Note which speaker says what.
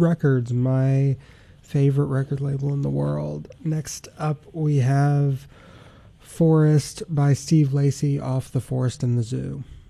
Speaker 1: Records, my favorite record label in the world. Next up, we have Forest by Steve Lacy off The Forest and the Zoo.